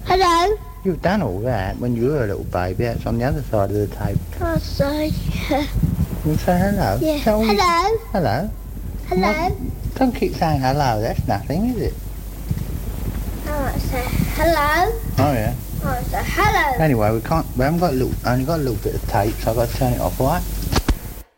Hello. You've done all that when you were a little baby. That's on the other side of the tape. I'll say. You say hello? Yeah. Tell me- Hello. Hello? Hello. Don't keep saying hello. That's nothing, is it? I might say hello. Oh, yeah. I might say hello. Anyway, we haven't got only got a little bit of tape, so I've got to turn it off, alright?